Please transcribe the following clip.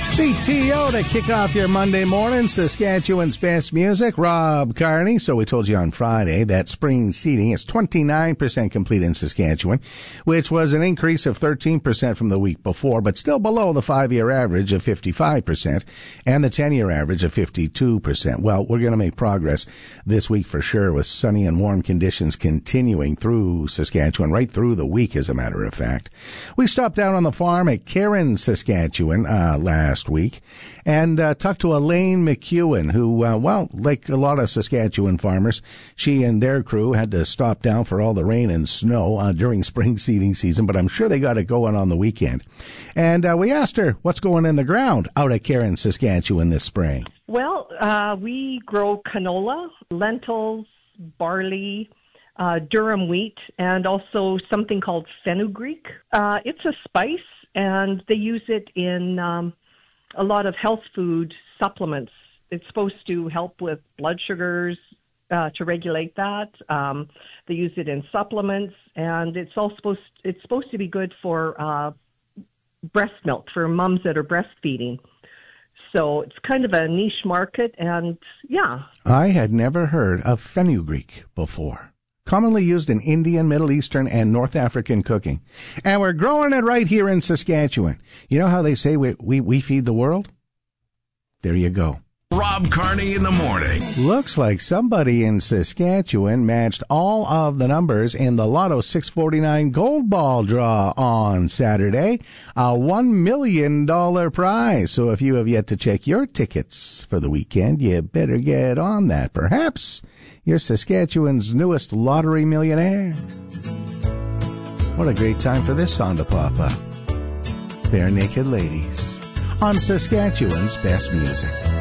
BTO to kick off your Monday morning, Saskatchewan's best music, Rob Carney. So we told you on Friday that spring seeding is 29% complete in Saskatchewan, which was an increase of 13% from the week before, but still below the 5-year average of 55% and the 10-year average of 52%. Well, we're going to make progress this week for sure, with sunny and warm conditions continuing through Saskatchewan, right through the week, as a matter of fact. We stopped down on the farm at Cairn, Saskatchewan, last week, and talked to Elaine McEwen, who, like a lot of Saskatchewan farmers, she and their crew had to stop down for all the rain and snow during spring seeding season, but I'm sure they got it going on the weekend. And we asked her what's going in the ground out at Cairn, Saskatchewan this spring. Well, we grow canola, lentils, barley, durum wheat, and also something called fenugreek. It's a spice, and they use it in a lot of health food supplements. It's supposed to help with blood sugars, to regulate that. They use it in supplements, and it's supposed to be good for breast milk, for moms that are breastfeeding. So it's kind of a niche market, and yeah. I had never heard of fenugreek before. Commonly used in Indian, Middle Eastern, and North African cooking. And we're growing it right here in Saskatchewan. You know how they say we feed the world? There you go. Rob Carney in the morning. Looks like somebody in Saskatchewan matched all of the numbers in the Lotto 649 Gold Ball draw on Saturday. A $1 million prize. So if you have yet to check your tickets for the weekend, you better get on that. Perhaps you're Saskatchewan's newest lottery millionaire. What a great time for this song to pop up. Bare Naked Ladies on Saskatchewan's best music.